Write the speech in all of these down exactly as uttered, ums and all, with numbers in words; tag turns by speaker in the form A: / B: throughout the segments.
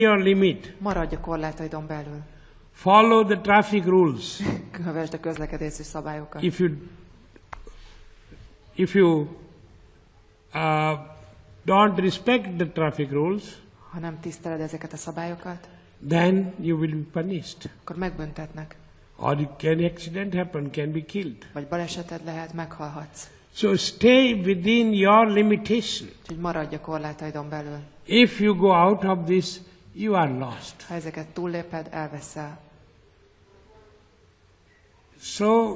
A: your limit.
B: Maradj a korlátaidon belül.
A: Follow the traffic rules.
B: Kövesd a közlekedési szabályokat.
A: If you if you uh, don't respect the traffic rules,
B: ha nem tiszteled ezeket a szabályokat,
A: then you will be punished.
B: akkor megbüntetnek.
A: Or can accident happen, can be killed.
B: Vagy baleseted lehet, meghalhatsz.
A: So stay within your limitation.
B: Úgyhogy maradj a korlátaidon belül.
A: If you go out of this, you are lost.
B: Ha ezeket túlléped, elveszel.
A: So,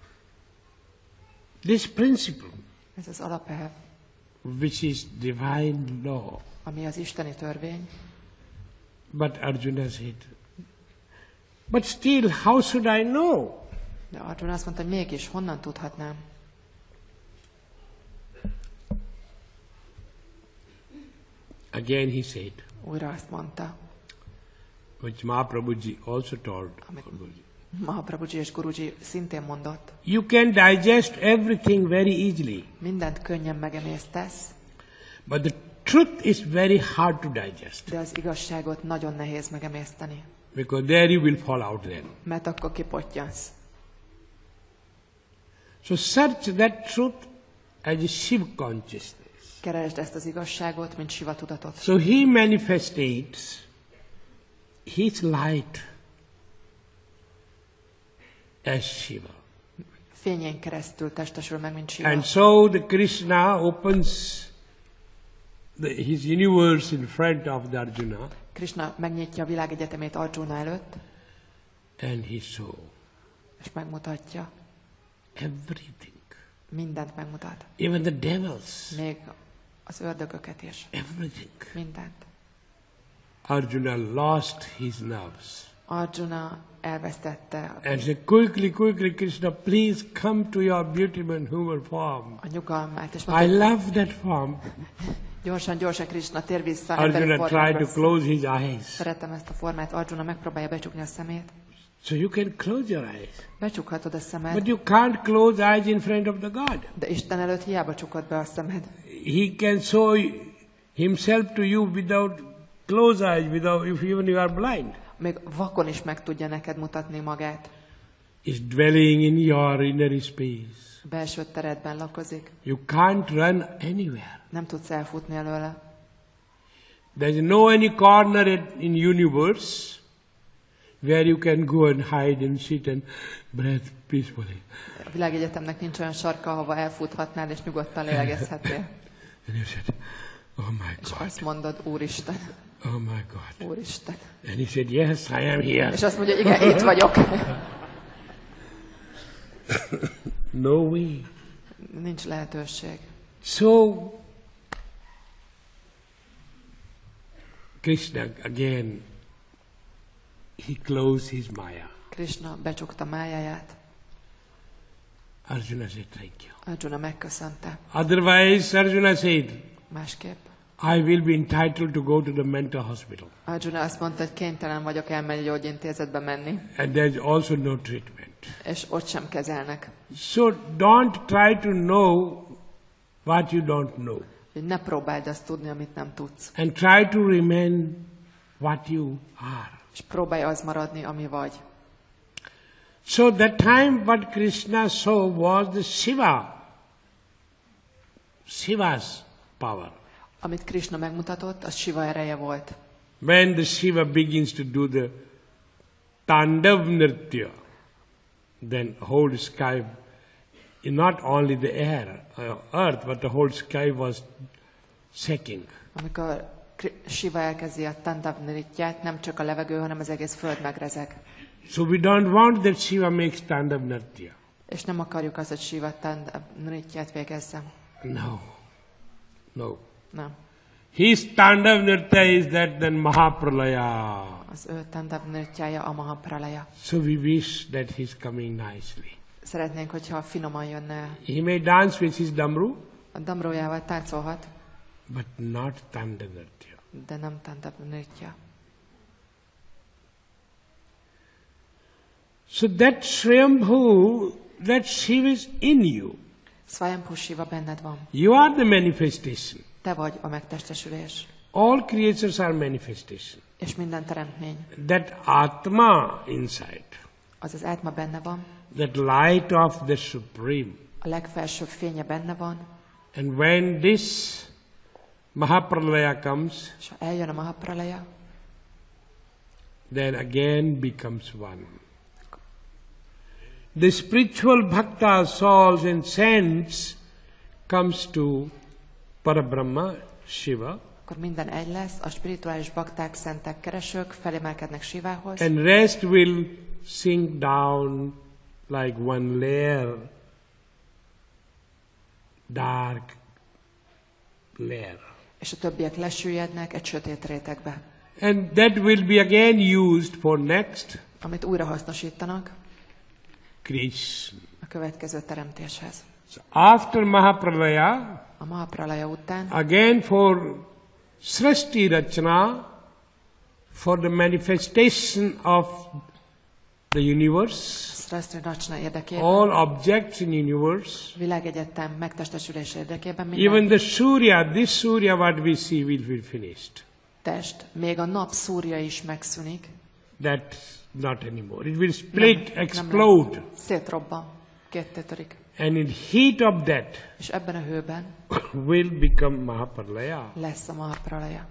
A: this principle,
B: Ez az alapelv,
A: which is divine law,
B: ami az isteni törvény.
A: but Arjuna said, but still, how should I know?
B: De Arjuna azt mondta, hogy mégis, honnan tudhatnám?
A: Again he said,
B: Újra azt mondta,
A: which Mahaprabhuji also told.
B: amit Mahaprabhuji és Guruji szintén mondott.
A: You can digest everything very easily,
B: Mindent könnyen megemésztesz,
A: but the truth is very hard to digest,
B: de az igazságot nagyon nehéz megemészteni,
A: because there you will fall out then.
B: mert akkor kipottyansz.
A: So search that truth as a Shiva consciousness.
B: Keresd ezt az igazságot, mint Siva tudatot.
A: So he manifestates his light as Shiva.
B: Fényén keresztül testesül meg, mint Siva.
A: And so the Krishna opens the, his universe in front of the Arjuna,
B: Krishna megnyitja a világegyetemét Arjuna előtt,
A: and he saw
B: és megmutatja.
A: everything,
B: Mindent megmutat.
A: even the devils,
B: Még az ördögöket is.
A: everything.
B: Mindent.
A: Arjuna lost his nerves
B: Arjuna elvesztette
A: and said, quickly, quickly, Krishna, please come to your beautiful human form.
B: a nyugalmát, és
A: I
B: mondta,
A: love that form.
B: gyorsan, gyorsan, Krishna, tér vissza emberi
A: Arjuna tried to
B: formába.
A: close his eyes.
B: Szeretem ezt a formát. Arjuna megpróbálja becsukni a szemét.
A: So you can close your eyes.
B: Becsukhatod a
A: But
B: szemed,
A: you can't close eyes in front of the God.
B: de Isten előtt hiába csukod be a szemed.
A: He can show himself to you without close eyes, without if even you are blind.
B: Még vakon is meg tudja neked mutatni magát.
A: Is dwelling in your inner space.
B: Belső teredben lakozik.
A: You can't run anywhere.
B: Nem tudsz elfutni előle.
A: There's no any corner in universe where you can go and hide and sit and breathe peacefully.
B: A világegyetemnek nincs olyan sarka, ahova elfuthatnál és nyugodtan lélegezhetnél.
A: And you said, oh my
B: És
A: God,
B: azt mondod, Úristen,
A: oh my God.
B: Úristen.
A: And he said, yes, I am here.
B: És azt mondja, igen, itt vagyok.
A: No way.
B: Nincs lehetőség.
A: So, Krishna again, he closed his Maya.
B: Krishna becsukta májáját.
A: Arjuna said, thank you.
B: Arjuna megköszönte.
A: Otherwise, Arjuna said,
B: Másképp.
A: I will be entitled to go to the mental hospital.
B: Arjuna azt mondta, hogy kénytelen vagyok elmenni gyógyintézetbe menni,
A: And there's also no treatment.
B: és ott sem kezelnek.
A: So don't try to know what you don't know.
B: Hogy ne próbáld azt tudni, amit nem tudsz.
A: And try to remain what you are.
B: És próbálj az maradni, ami vagy.
A: So that time what Krishna saw was the Shiva. Shiva's power.
B: Amit Krishna megmutatott, az Shiva ereje volt.
A: When the Shiva begins to do the Tandav Nritya, then whole sky, not only the air, uh, earth, but the whole sky was shaking.
B: Amikor Shiva elkezdi a Tandav Nrityát, nem csak a levegő, hanem az egész föld megrezeg.
A: So we don't want that Shiva makes Tandav Nritya.
B: És nem akarjuk azt, hogy Shiva Tandav Nrityát végezzen.
A: No. No.
B: Nem.
A: His Tandav Nritya is that then Mahapralaya.
B: Az ő Tandav Nrityája a Mahapralaya.
A: So we wish that he's coming nicely.
B: Szeretnénk, hogyha finoman jönne.
A: He may dance with his damru,
B: A damrójával táncolhat,
A: but not Tandav Nritya.
B: de nem Tandav Nritya.
A: So that Swayambhu, that Shiva is in you.
B: Swayambhu Shiva benned van.
A: You are the manifestation.
B: Te vagy a megtestesülés.
A: All creatures are manifestation.
B: És minden teremtmény.
A: That Atma inside,
B: Az az átma benne van,
A: that light of the Supreme.
B: a legfelsőbb fénye benne van,
A: And when this Mahapralaya comes,
B: és ha eljön a Mahapralaya,
A: then again becomes one. The spiritual bhakta, souls and saints comes to Parabrahma, Shiva,
B: akkor minden egy lesz, a spirituális bakták, szentek, keresők felemelkednek Sivához,
A: and rest will sink down like one layer, dark layer.
B: és a többiek lesüllyednek egy sötét rétegbe,
A: And that will be again used for next
B: amit újra hasznosítanak
A: creation.
B: a következő teremtéshez.
A: So after Mahapralaya,
B: A Mahapralaya után
A: again for Srishti Rachana, for the manifestation of the universe,
B: Srastri Rachna érdekében,
A: all objects in universe,
B: világegyetem megtestesülése érdekében
A: even
B: minden
A: the Surya, this Surya what we see will be finished.
B: test, még a nap szúrja is megszűnik.
A: That's not anymore. It will split,
B: Nem- nem
A: explode.
B: lesz. Szétrobban, ketté törik.
A: And in heat of that
B: És ebben a hőben
A: will become Mahapralaya.
B: lesz a Mahapralaya.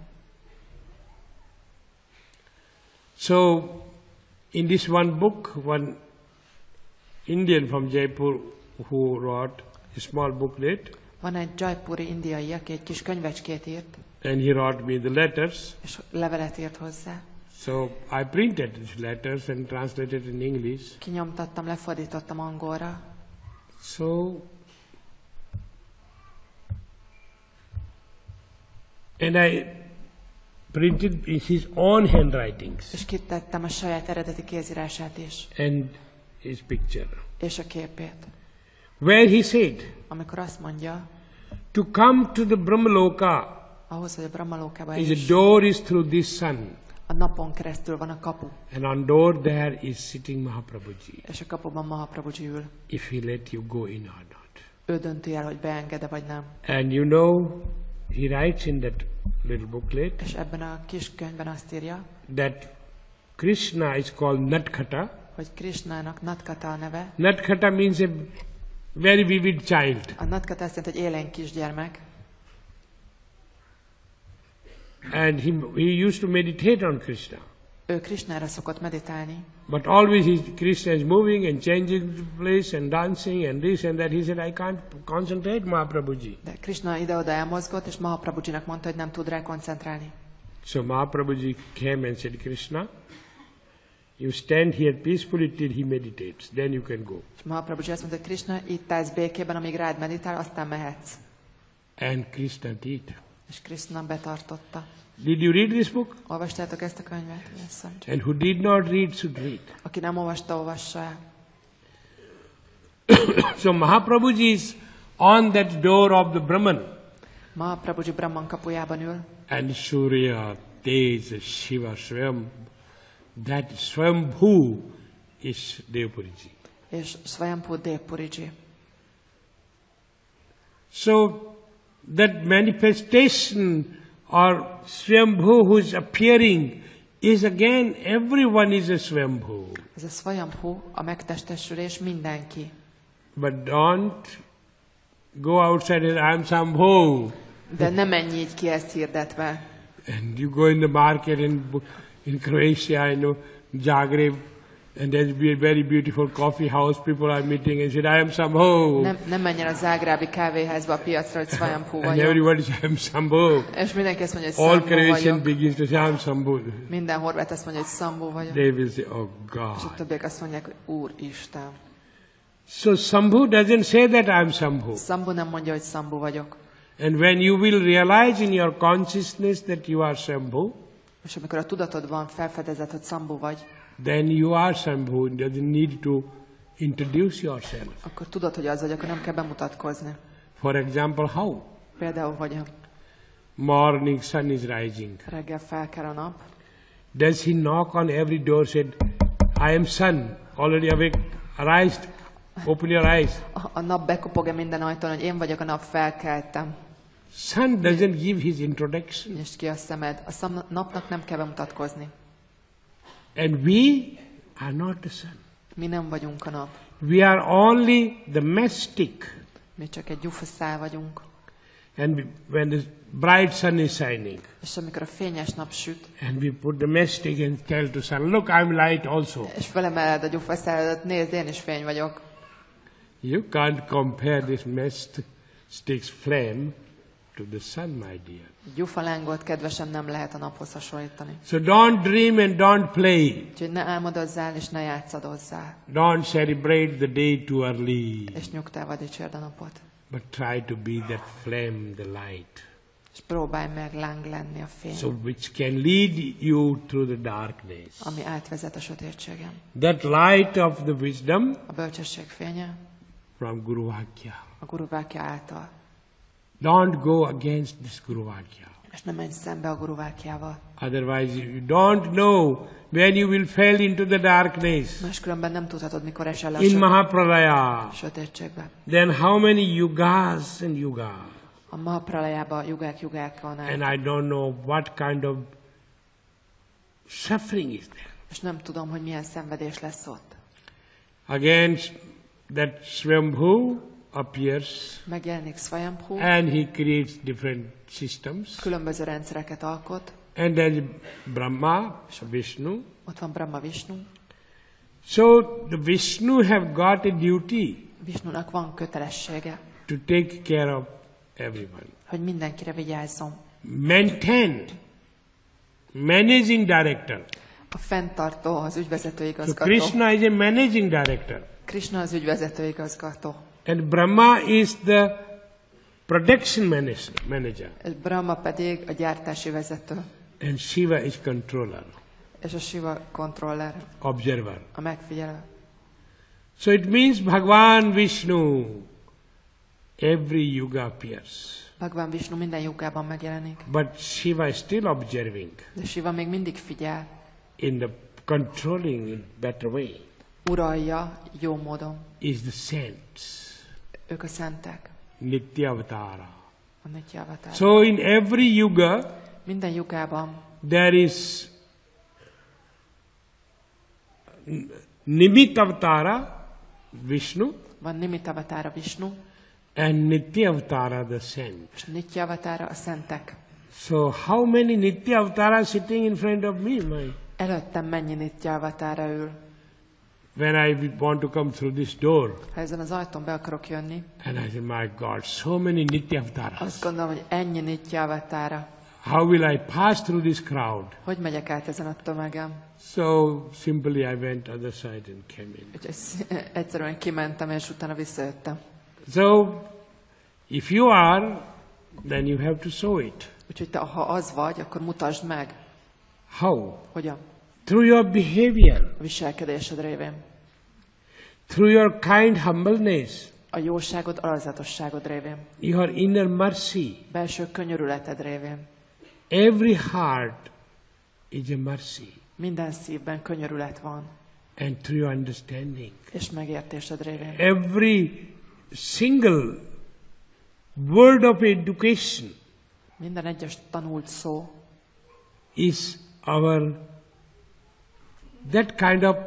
A: So, in this one book, one Indian from Jaipur who wrote a small booklet,
B: Van egy Jaipuri indiai, aki egy kis könyvecskét írt,
A: and he wrote me the letters.
B: és levelet írt hozzá.
A: So I printed these letters and translated in English.
B: Kinyomtattam, lefordítottam angolra,
A: So, and I printed in his own handwritings
B: és kitettem a saját eredeti kézírását is,
A: and his picture,
B: és a képét.
A: where he said,
B: Amikor azt mondja,
A: to come to the Brahmaloka
B: ahhoz, hogy a Brahmalókába
A: is
B: is,
A: a door is through this sun,
B: a napon keresztül van a kapu,
A: and on door there is sitting Mahaprabhuji,
B: és a kapuban Mahaprabhuji ül.
A: if he let you go in or not.
B: Ő dönti el, hogy beenged-e vagy nem.
A: And you know, he writes in that little booklet
B: És ebben a kis könyvben azt írja,
A: that Krishna is called Natkata.
B: hogy Krishnának Natkata a neve.
A: Natkata means a very vivid child.
B: A Natkata azt jelenti, hogy élénk kisgyermek,
A: And he, he used to meditate on Krishna.
B: ő Krishnára szokott meditálni,
A: But always he, Krishna is moving and changing the place and dancing and this and that. He said, I can't concentrate, Mahaprabhuji.
B: de Krishna ide-oda elmozgott, és Mahaprabhujinak mondta, hogy nem tud rá koncentrálni.
A: So Mahaprabhuji came and said, Krishna, you stand here peacefully till he meditates. Then you can go.
B: És Mahaprabhuji azt mondta, hogy Krishna, itt állsz békében, amíg rád meditál, aztán mehetsz.
A: And Krishna did.
B: És Krishna betartotta.
A: Did you read this book?
B: Olvastátok ezt a könyvet? Yes,
A: And who did not read should read.
B: Aki nem olvasta, olvassa el.
A: So Mahaprabhuji is on that door of the Brahman.
B: Mahaprabhuji Brahman kapujában ül,
A: And Surya, Tej, Shiva, Swam, that Swambhu is Devpuriji.
B: és Swayambhu Devpuriji.
A: So that manifestation or Swambhu who is appearing is again, everyone is a Swambhu.
B: Ez a Swayambhu, a megtestesülés, mindenki.
A: But don't go outside and I'm Shambhu.
B: De nem menj így ki ezt hirdetve.
A: And you go in the market in, in Croatia, I know, Zagreb, and there's be a very beautiful coffee house, people are meeting and said, I am Shambhu.
B: Nem, nem menj el a zágrábi kávéházba a piacra, hogy Swayambhu
A: And
B: vagyok.
A: everybody says, I am Shambhu.
B: És mindenki azt mondja, hogy
A: All
B: Szambhu
A: Croatian
B: vagyok.
A: begins to say, I am Shambhu.
B: Minden horvát azt mondja, hogy Szambhu vagyok.
A: They will say, oh
B: És a
A: God.
B: többiek azt mondják, hogy Úristen.
A: So Shambhu doesn't say that I am Shambhu.
B: Szambhu nem mondja, hogy Szambhu vagyok.
A: And when you will realize in your consciousness that you are Shambhu,
B: És amikor a tudatodban felfedezed, hogy Szambhu vagy,
A: then you are Shambhu. It doesn't need to introduce yourself.
B: akkor tudod, hogy az vagy, akkor nem kell bemutatkozni.
A: For example, how?
B: Például, hogy a
A: Morning sun is rising.
B: reggel felkel a nap,
A: Does he knock on every door, said, I am sun, already awake, arise, open your eyes.
B: a, a nap bekopog-e minden ajtón, hogy én vagyok a nap, felkeltem.
A: Sun doesn't give his introduction.
B: Nyisd ki a szemed. A szam- napnak nem kell bemutatkozni.
A: And we are not the sun.
B: Mi nem vagyunk a nap.
A: We are only the mastic.
B: Mi csak egy gyufaszál vagyunk.
A: And we, when the bright sun is shining,
B: És amikor a fényes nap süt,
A: and we put the mastic and tell to sun, look, I'm light also.
B: és felemeled a gyufaszáladat, nézd, én is fény vagyok.
A: You can't compare this mastic's flame to the sun, my dear.
B: Gyufalángot, kedvesem, nem lehet a naphoz hasonlítani.
A: So don't dream and don't play.
B: Úgyhogy ne álmodozzál, és ne játszadozzál.
A: Don't celebrate the day too early.
B: És nyugtával dicsérd a napot.
A: But try to be that flame, the light.
B: És próbálj meg láng lenni a fény,
A: So which can lead you through the darkness.
B: ami átvezet a sötétségen.
A: That light of the wisdom
B: A bölcsesség fénye
A: from Guru Vakya.
B: a Guru Vakya által.
A: Don't go against this Guru Vakya.
B: És ne menj szembe a Guru Vakyával.
A: Otherwise you don't know when you will fall into the darkness.
B: Máskülönben nem tudhatod, mikor esel le a
A: In
B: söt-
A: Mahapralaya.
B: sötétségbe.
A: Then how many yugas and yugas.
B: A Mahapralayában jugák jugákon át.
A: And I don't know what kind of suffering is there.
B: És nem tudom, hogy milyen szenvedés lesz ott.
A: Again, that Swambhu appears
B: Megjelenik Swayambhu,
A: and he creates different systems.
B: különböző rendszereket alkot.
A: And then Brahma, Vishnu.
B: Ott van Brahma, Vishnu.
A: So the Vishnu have got a duty
B: Vishnunak van kötelessége,
A: to take care of everyone.
B: hogy mindenkire vigyázzon.
A: Maintain, managing director.
B: A fenntartó, az ügyvezető
A: So
B: igazgató.
A: Krishna is a managing director.
B: Krishna az ügyvezető igazgató.
A: And Brahma is the production manager. manager.
B: És Brahma pedig a gyártási vezető.
A: And Shiva is controller,
B: És a Shiva kontroller,
A: observer.
B: a megfigyelő.
A: So it means Bhagavan Vishnu, every yuga appears.
B: Bhagavan Vishnu minden jugában megjelenik.
A: But Shiva is still observing
B: De Shiva még mindig figyel,
A: in the controlling in better way.
B: uralja jó módon.
A: Is the saints,
B: Ők a szentek,
A: Nitya Avatara.
B: a Nitya Avatar.
A: So in every yuga
B: Minden jugában
A: there is Nimit Avatara, Vishnu,
B: van Nimit Avatára Vishnu,
A: and Nitya Avatara, the saint.
B: és Nitya Avatára a szentek.
A: So how many Nitya Avatara sitting in front of me? My,
B: Előttem mennyi Nitya Avatára ül.
A: when I want to come through this door,
B: Ha ezen az ajtón be akarok jönni,
A: and I say, my God, so many Nitya Avataras.
B: azt gondolom, hogy ennyi Nitya Avatára.
A: How will I pass through this crowd?
B: Hogy megyek át ezen a tömegen?
A: So simply I went other side and came in.
B: Úgyhogy egyszerűen kimentem, és utána visszajöttem.
A: So if you are, then you have to show it.
B: Úgyhogy te, ha az vagy, akkor mutasd meg.
A: How?
B: Hogyan?
A: Through your behavior,
B: A viselkedésed révén.
A: through your kind humbleness,
B: A jóságod, alázatosságod révén.
A: your inner mercy.
B: Belső könyörületed révén.
A: Every heart is a mercy.
B: Minden szívben könyörület van.
A: And through your understanding.
B: És megértésed révén.
A: Every single word of education
B: Minden egyes tanult szó
A: is our that kind of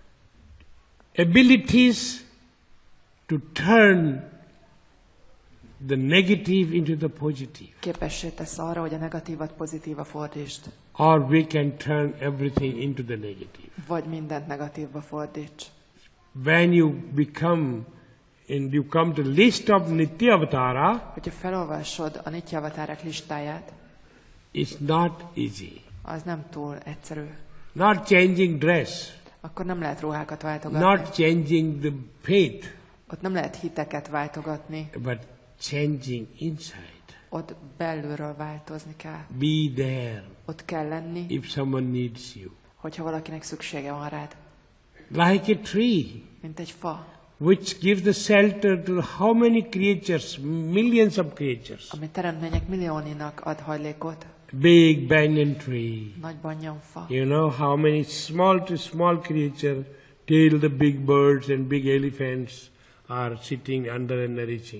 A: abilities to turn the negative into the positive.
B: képessé tesz arra, hogy a negatívat pozitíva fordítsd.
A: Or we can turn everything into the negative.
B: Vagy mindent negatívba fordíts.
A: When you become and you come to the list of Nitya Avatara,
B: Hogyha felolvasod a Nitya Avatárák listáját,
A: it's not easy.
B: az nem túl egyszerű.
A: Not changing dress,
B: Akkor nem lehet ruhákat váltogatni.
A: not changing the faith,
B: Ott nem lehet hiteket váltogatni.
A: but changing inside.
B: Ott belülről változni kell.
A: Be there
B: Ott kell lenni,
A: if someone needs you.
B: hogyha valakinek szüksége van rád.
A: Like a tree,
B: Mint egy fa,
A: which gives the shelter to how many creatures, millions of creatures.
B: ami teremtmények millióninak ad hajlékot.
A: Big banyan tree.
B: Nagy banyanfa.
A: You know how many small to small creature till the big birds and big elephants are sitting under and nourishing.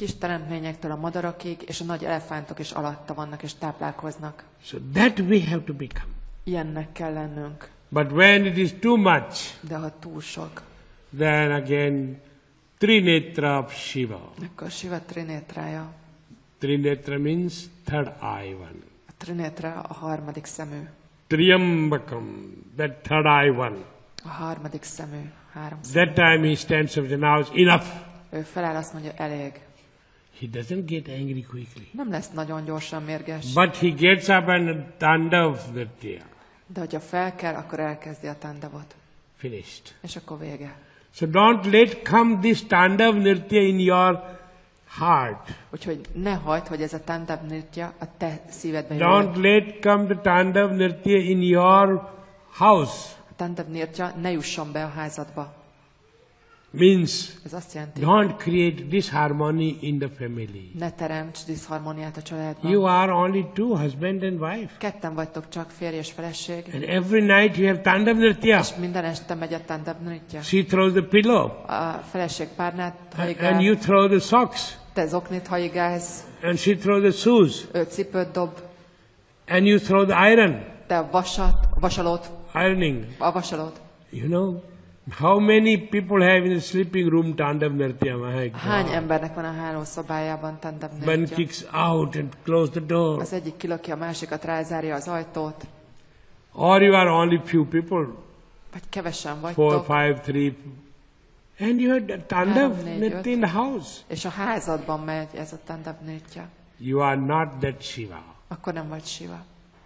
B: kis teremtményektől a madarakig, és a nagy elefántok is alatta vannak és táplálkoznak.
A: So that we have to become.
B: Ilyennek kell lennünk.
A: But when it is too much,
B: De ha túl sok,
A: then again Trinetra of Shiva.
B: akkor Shiva Trinétrája.
A: Trinetra means third eye one.
B: A Trinétra a harmadik szemű.
A: Triyambakam, that third eye one.
B: A harmadik szemű. Három szemű.
A: That time he stands up and now it's enough.
B: Ő feláll, azt mondja, elég.
A: He doesn't get angry quickly.
B: Nem lesz nagyon gyorsan mérges.
A: But he gets up and Tandav Nritya.
B: De hogyha fel kell, akkor elkezdi a tandavot.
A: Finished.
B: És akkor vége.
A: So don't let come this Tandav Nritya in your heart.
B: Úgyhogy ne hagyd, hogy ez a Tandav Nritya a te szívedbe
A: Don't
B: jön.
A: let come the Tandav Nritya in your house.
B: A Tandav Nritya ne jusson be a házadba.
A: Means
B: Ez azt jelenti,
A: don't create disharmony in the family.
B: ne teremts diszharmóniát a családban.
A: You are only two, husband and wife.
B: Ketten vagytok csak, férj és feleség.
A: And every night you have Tandav Nritya.
B: És minden este megy a Tandav Nritya.
A: She throws the pillow.
B: A feleség párnát
A: And
B: hajigál,
A: you throw the socks.
B: te zoknit hajigálsz,
A: And she throws the shoes.
B: ő cipőt dob,
A: And you throw the iron.
B: te a vasat, a vasalót,
A: Ironing.
B: a vasalót.
A: You know, how many people have in the sleeping room Tandav Nritya? My
B: Hány
A: God.
B: embernek van a hálószobájában Tandav
A: One
B: Nritya?
A: kicks out and close the door.
B: Az egyik kilöki a másikat, rázárja az ajtót,
A: Or you are only few people.
B: vagy kevesen
A: Four,
B: vagytok,
A: five, three. And you have the Tandav
B: Három, négy,
A: Nritya
B: öt.
A: in the house.
B: és a házadban megy ez a Tandav Nritya,
A: You are not that Shiva.
B: akkor nem vagy Shiva.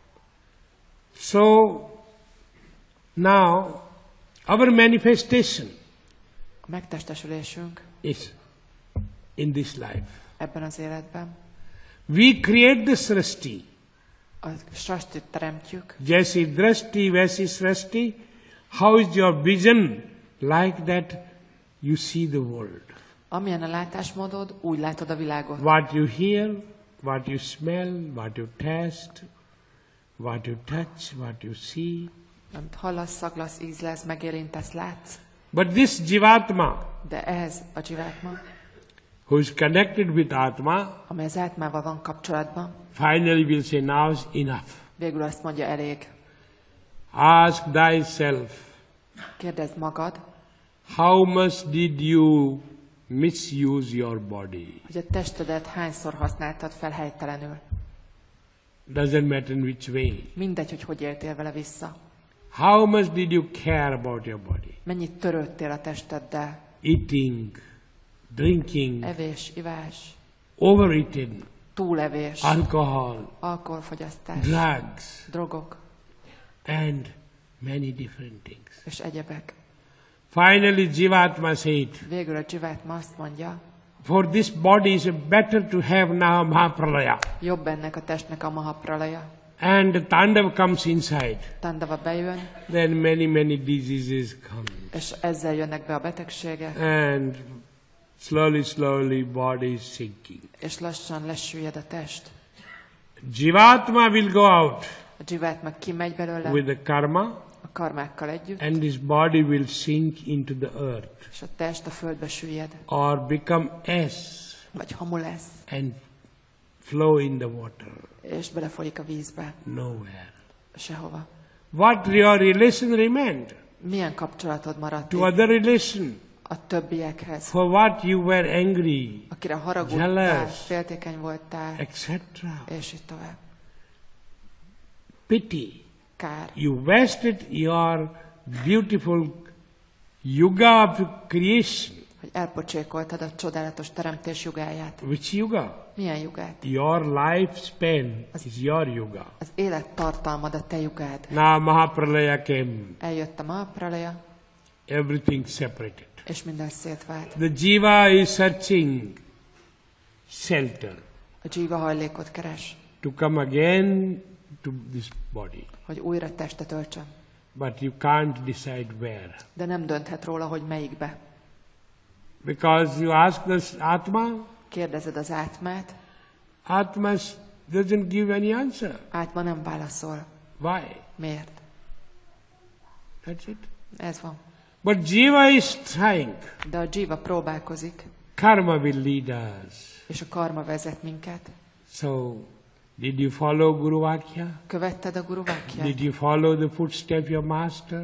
A: So, now, our manifestation
B: A megtestesülésünk
A: is in this life.
B: ebben az életben.
A: We create the srishti.
B: A srastit teremtjük,
A: Jaisi drashti, vaisi srishti. How is your vision? Like that you see the world.
B: amilyen a látásmódod, úgy látod a világot.
A: What you hear, what you smell, what you taste, what you touch, what you see.
B: Amit hallasz, szaglasz, ízlesz, megérintesz, látsz.
A: But this Jivatma,
B: De ehhez a dzsivátma,
A: who is connected with Atma,
B: amely az átmával van kapcsolatban,
A: finally will say, now is enough.
B: végül azt mondja, elég.
A: Ask thyself,
B: Kérdezd magad,
A: how much did you misuse your body?
B: hogy a testedet hányszor használtad fel helytelenül.
A: Doesn't matter in which way.
B: Mindegy, hogy hogy éltél vele vissza.
A: How much did you care about your body?
B: Mennyit törődtél a testeddel.
A: Eating, drinking,
B: Evés, ivás,
A: overeating,
B: túlevés,
A: alcohol,
B: alkoholfogyasztás,
A: drugs,
B: drogok
A: and many different things.
B: és egyebek.
A: Finally, Jivatma said,
B: Végül a dzsivátma azt mondja,
A: for this body is better to have now Mahapralaya.
B: jobb ennek a testnek a mahapralaja.
A: And the Tandav comes inside.
B: Tandava bejön,
A: Then many, many diseases come.
B: és ezzel jönnek be a betegségek,
A: And slowly, slowly body is sinking.
B: és lassan lesüllyed a test.
A: Jivatma will go out
B: A dzsivátma kimegy belőle
A: with the karma,
B: a karmákkal együtt,
A: and this body will sink into the earth
B: és a test a földbe süllyed,
A: or become ash
B: vagy hamu lesz,
A: and flow in the water.
B: és belefolyik a vízbe,
A: Nowhere.
B: sehova.
A: What your relation remained
B: Milyen kapcsolatod maradt
A: to
B: itt
A: other relation?
B: a többiekhez,
A: For what you were angry,
B: akire haragudtál,
A: jealous,
B: féltékeny voltál,
A: et cetera.
B: és így tovább.
A: Pity.
B: Kár.
A: You wasted your beautiful yuga of creation.
B: Hogy elpocsékoltad a csodálatos teremtés jugáját.
A: Which yuga?
B: Milyen jugát?
A: Your lifespan is your yuga.
B: Az élettartalmad a te jugád.
A: Now Mahapralaya came.
B: Eljött a Mahapralaya,
A: Everything separated.
B: és minden szétvált.
A: The jiva is searching shelter
B: A dzsíva hajlékot keres,
A: to come again to this body.
B: hogy újra testet öltsön.
A: But you can't decide where.
B: De nem dönthet róla, hogy melyikbe.
A: Because you ask this Atma,
B: Kérdezed az átmát,
A: Atma doesn't give any answer.
B: átma nem válaszol.
A: Why?
B: Miért?
A: That's it.
B: Ez van.
A: But jiva is trying.
B: De a dzsíva próbálkozik,
A: Karma will lead us.
B: És a karma vezet minket.
A: So, did you follow Guru Vakya?
B: Követted a Guru Vákját?
A: Did you follow the footsteps of your master?